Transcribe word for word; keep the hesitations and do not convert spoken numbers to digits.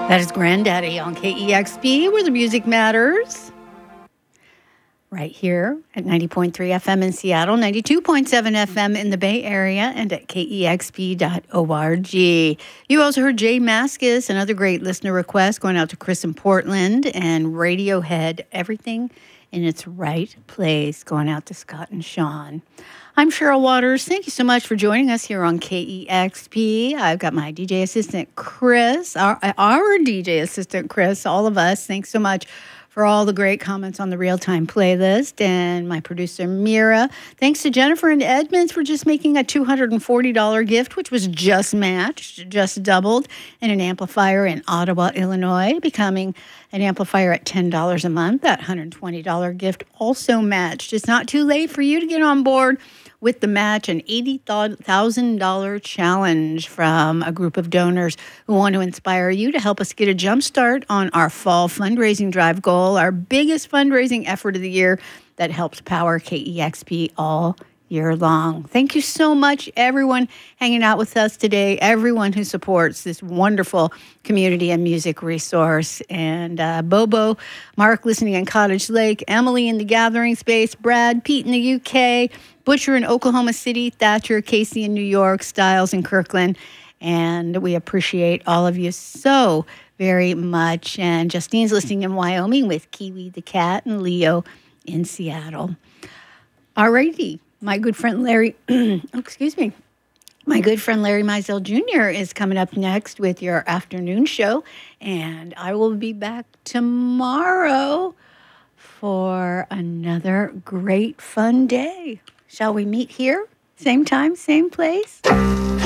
That is Granddaddy on K E X P, where the music matters. Right here at ninety point three F M in Seattle, ninety-two point seven F M in the Bay Area, and at K E X P dot org. You also heard Jay Mascis, another great listener request, going out to Chris in Portland, and Radiohead, Everything in Its Right Place, going out to Scott and Sean. I'm Cheryl Waters. Thank you so much for joining us here on K E X P. I've got my D J assistant, Chris, our, our D J assistant, Chris, all of us. Thanks so much for all the great comments on the real-time playlist, and my producer, Mira. Thanks to Jennifer and Edmonds for just making a two hundred forty dollars gift, which was just matched, just doubled, and an amplifier in Ottawa, Illinois, becoming an amplifier at ten dollars a month. That one hundred twenty dollars gift also matched. It's not too late for you to get on board with the match, an eighty thousand dollars challenge from a group of donors who want to inspire you to help us get a jump start on our fall fundraising drive goal, our biggest fundraising effort of the year that helps power K E X P all year long. Thank you so much, everyone hanging out with us today, everyone who supports this wonderful community and music resource. And uh, Bobo, Mark listening in Cottage Lake, Emily in the Gathering Space, Brad, Pete in the U K, Butcher in Oklahoma City, Thatcher, Casey in New York, Styles in Kirkland. And we appreciate all of you so very much. And Justine's listening in Wyoming with Kiwi the cat and Leo in Seattle. Alrighty. My good friend Larry, oh, excuse me, my good friend Larry Mizell Junior is coming up next with your afternoon show, and I will be back tomorrow for another great fun day. Shall we meet here? Same time, same place?